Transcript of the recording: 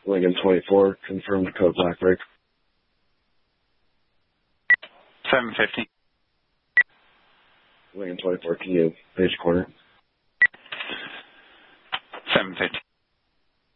Lincoln 24, confirmed code black break. 750. Lincoln 24, can you page corner?